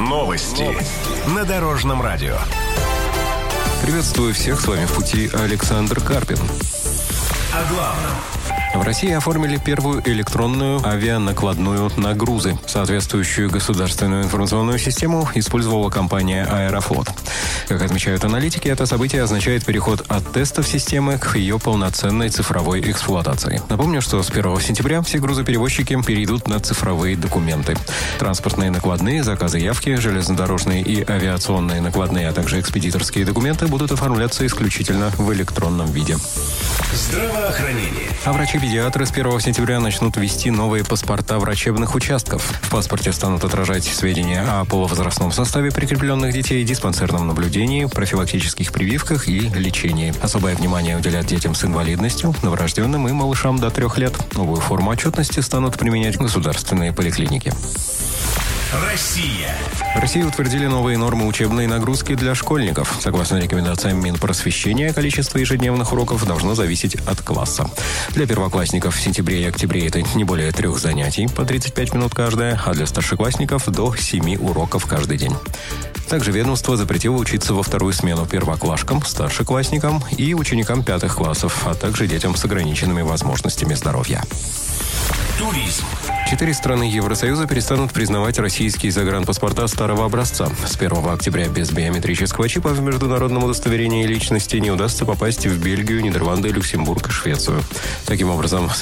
Новости на Дорожном радио. Приветствую всех, с вами в пути Александр Карпин. О главном. В России оформили первую электронную авианакладную на грузы. Соответствующую государственную информационную систему использовала компания «Аэрофлот». Как отмечают аналитики, это событие означает переход от тестов системы к ее полноценной цифровой эксплуатации. Напомню, что с 1 сентября все грузоперевозчики перейдут на цифровые документы. Транспортные накладные, заказы явки, железнодорожные и авиационные накладные, а также экспедиторские документы будут оформляться исключительно в электронном виде. Здравоохранение. А врачи-педиатры с 1 сентября начнут ввести новые паспорта врачебных участков. В паспорте станут отражать сведения о полувозрастном составе прикрепленных детей, диспансерном наблюдении, профилактических прививках и лечении. Особое внимание уделят детям с инвалидностью, новорожденным и малышам до 3 лет. Новую форму отчетности станут применять государственные поликлиники. Россия. В России утвердили новые нормы учебной нагрузки для школьников. Согласно рекомендациям Минпросвещения, количество ежедневных уроков должно зависеть от класса. Для первоклассников в сентябре и октябре это не более 3 занятий, по 35 минут каждое, а для старшеклассников до 7 уроков каждый день. Также ведомство запретило учиться во вторую смену первоклашкам, старшеклассникам и ученикам 5 классов, а также детям с ограниченными возможностями здоровья. Туризм. 4 страны Евросоюза перестанут признавать российские загранпаспорта старого образца. С 1 октября без биометрического чипа в международном удостоверении личности не удастся попасть в Бельгию, Нидерланды, Люксембург и Швецию. Таким образом,